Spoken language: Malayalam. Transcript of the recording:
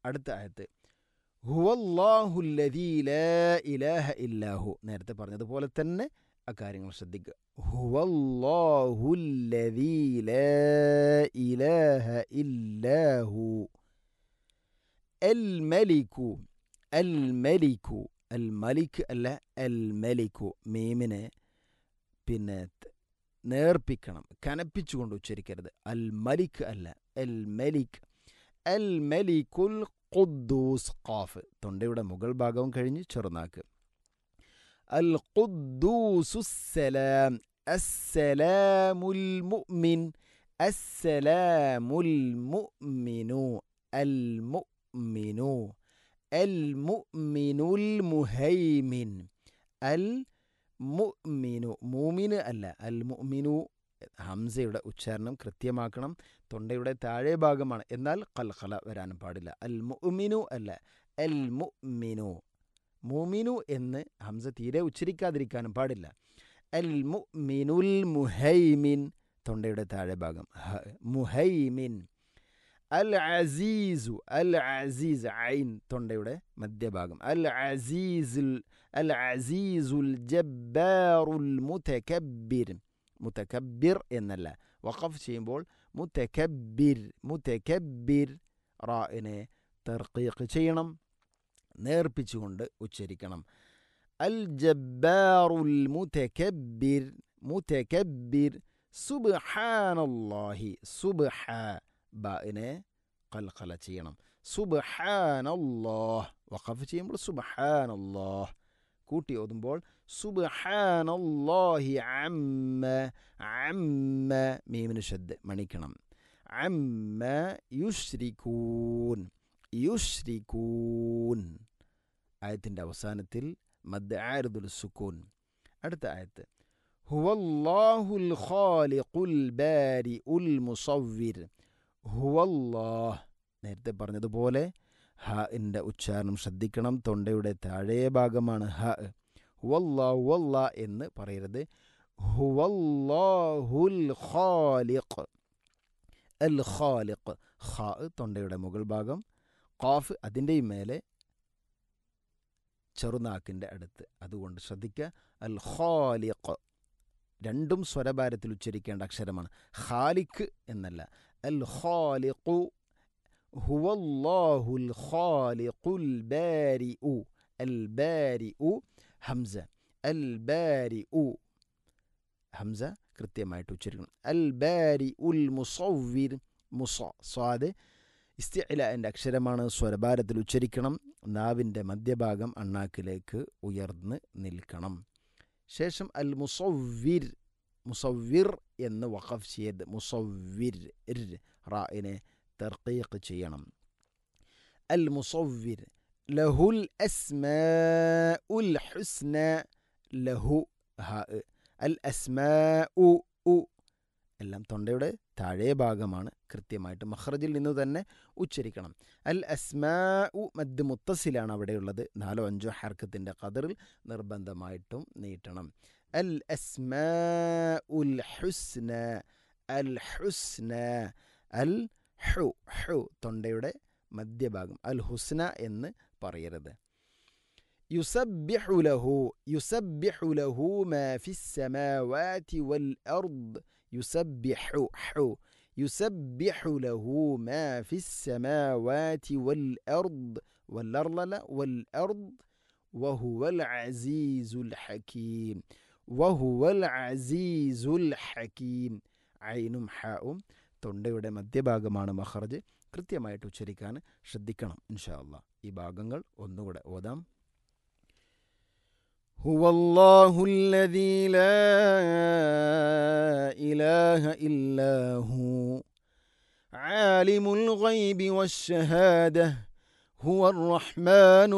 അടുത്ത ആയത്ത് ഹുവല്ലാഹുല്ലദീ ലാ ഇലാഹ ഇല്ലാഹു. നേരത്തെ പറഞ്ഞതുപോലെ തന്നെ അക്കാര്യങ്ങൾ ശ്രദ്ധിക്കുക. ഹുവല്ലാഹുല്ലദീ ലാ ഇലാഹ ഇല്ലാഹു അൽ മലികു. അൽ മലികു, അൽ മലിക് അല്ല, അൽ മലികു. മീമിനെ പിന്നെ നേർപ്പിക്കണം, കനപ്പിച്ചുകൊണ്ട് ഉച്ചരിക്കരുത്. അൽ മലിക് അല്ല, അൽ മലിക്. അൽ മലികുൽ ഖുദ്ദൂസ്. ഖാഫ് തൊണ്ടയുടെ മുകൾ ഭാഗവും കഴിഞ്ഞ് ചെറുനാക്ക്. അൽ ഖുദ്ദൂസുസ്സലാം. അസ്സലാമുൽ മുഅ്മിൻ. അസ്സലാമുൽ മുഅ്മിനു. അൽ മുഅ്മിനു. അൽ മുഅ്മിനുൽ മുഹൈമിൻ. അൽ മുഅ്മിനു. മൂമിന് അല്ല, അൽ മുഅ്മിനു. ഹംസയുടെ ഉച്ചാരണം കൃത്യമാക്കണം. തൊണ്ടയുടെ താഴെ ഭാഗമാണ്, എന്നാൽ ഖൽഖല വരാനും പാടില്ല. അൽ മുഅ്മിനു അല്ല, അൽ മുഅ്മിനു. മുഅ്മിനു എന്ന് ഹംസ തീരെ ഉച്ചരിക്കാതിരിക്കാനും പാടില്ല. അൽ മുഅ്മിനുൽ മുഹൈമിൻ. തൊണ്ടയുടെ താഴെ ഭാഗം മുഹൈമിൻ. അൽ അസീസു. അൽ അസീസ്. ഐൻ തൊണ്ടയുടെ മധ്യഭാഗം. അൽ അസീസുൽ. അൽ അസീസുൽ ജബ്ബാറുൽ മുതകബ്ബിർ. മുതകബ്ബിർ എന്നല്ല, വഖഫ് ചെയ്യുമ്പോൾ മുതകബ്ബിർ. മുതകബ്ബിർ. റാഇനെ തർഖീഖ് ചെയ്യണം, നേർപ്പിച്ചുകൊണ്ട് ഉച്ചരിക്കണം. അൽ ജബ്ബാറുൽ മുതകബ്ബിർ. മുതകബ്ബിർ. സുബ്ഹാനല്ലാഹി. സുബ്ഹ ബാഇനെ ഖൽഖല ചെയ്യണം. സുബ്ഹാനല്ലാഹ്. വഖഫ് ചെയ്യുമ്പോൾ സുബ്ഹാനല്ലാഹ്. കൂട്ടി ഓതുമ്പോൾ സുബ്ഹാനല്ലാഹി അമ്മ. അമ്മ മീമിന് ഷദ്ദ് മണിക്കണം. അമ്മ യുശ്രികൂൻ. യുശ്രികൂൻ. ആയത്തിൻ്റെ അവസാനത്തിൽ മദ് ആരിദുൽ സുക്കൂൻ. അടുത്ത ആയത്ത് ഹുവല്ലാഹുൽ ഖാലിഖുൽ ബാരിഉൽ മുസവ്വിർ. ഹുവല്ലാഹ്. നേരത്തെ പറഞ്ഞതുപോലെ ഹഇൻ്റെ ഉച്ചാരണം ശ്രദ്ധിക്കണം. തൊണ്ടയുടെ താഴെ ഭാഗമാണ് ഹ. ഹുവല്ലാഹു വല്ലാ എന്ന് പറയരുത്. ഹുവല്ലാഹുൽ ഖാലിഖ്. അൽ ഖാലിഖ്. ഖാ തൊണ്ടയുടെ മുകൾ ഭാഗം, ഖാഫ് അതിൻ്റെയും മേലെ ചെറുനാക്കിൻ്റെ അടുത്ത്. അതുകൊണ്ട് ശ്രദ്ധിക്കുക. അൽ ഖാലിഖ് രണ്ടും സ്വരഭാരത്തിൽ ഉച്ചരിക്കേണ്ട അക്ഷരമാണ്. ഖാലിഖ് എന്നല്ല. അൽ ഖാലിഖു. ഹുവല്ലാഹുൽ ഖാലിഖുൽ ബാരിഉ. അൽ ബാരിഉ ഹംസ. അൽ ബാരിഉ ഹംസ കൃത്യമായിട്ട് ഉച്ചരിക്കണം. അൽ ബാരിഉൽ മുസവ്വിർ. മുസ സ്വാദ് ഇസ്തിഇലാൻ്റെ അക്ഷരമാണ്. സ്വരഭാരത്തിൽ ഉച്ചരിക്കണം. നാവിൻ്റെ മധ്യഭാഗം അണ്ണാക്കിലേക്ക് ഉയർന്ന് നിൽക്കണം. ശേഷം അൽ മുസവ്വിർ. മുസവ്വിർ എന്ന് വഖഫ് ചെയ്ത് മുസവ്വിർ. റാഇനെ തർഖീഖ് ചെയ്യണം. അൽ മുസവ്വിർ. ലഹുൽ അസ്മാഉൽ ഹുസ്ന. ലഹു ഹ. അൽ അസ്മാഉ ഉ എല്ലാം തൊണ്ടയുടെ താഴെ ഭാഗമാണ്. കൃത്യമായിട്ട് മഖ്റജിൽ നിന്ന് തന്നെ ഉച്ചരിക്കണം. അൽ അസ്മാഉ മദ് മുത്തസിലാണ് അവിടെയുള്ളത്. 4-5 ഹർക്കത്തിൻ്റെ ഖദറിൽ നിർബന്ധമായിട്ടും നീട്ടണം. അൽ അസ്മാഉൽ ഹുസ്ന. അൽ ഹുസ്ന. അൽ ഹു. ഹു തൊണ്ടയുടെ മധ്യഭാഗം. അൽ ഹുസ്ന എന്ന് പറയരുത്. യുസബ്ബിഹു ലഹു. യുസബ്ബിഹു ലഹു മാ ഫിസ് സമാവാതി വൽ അർദ്. യുസബ്ബിഹു. ഹു. യുസബ്ബിഹു ലഹു മാ ഫിസ് സമാവാതി വൽ അർദ്. വൽ അർള വൽ അർദ്. വഹുവൽ അസീസുൽ ഹകീം. വഹുവൽ അസീസുൽ ഹകീം. ഐനും ഹാഉം തൊണ്ടയുടെ മധ്യഭാഗമാണ് മഖ്റജ്. കൃത്യമായിട്ട് ഉച്ചരിക്കാൻ ശ്രദ്ധിക്കണം. ഇൻഷാ അല്ലാഹ് ഈ ഭാഗങ്ങൾ ഒന്നുകൂടെ ഓതാം. ഹുവല്ലാഹു അല്ലദീ ലാ ഇലാഹ ഇല്ലാഹു ആലിമുൽ ഗൈബി വശ്ശഹാദ ഹുവർ റഹ്മാൻ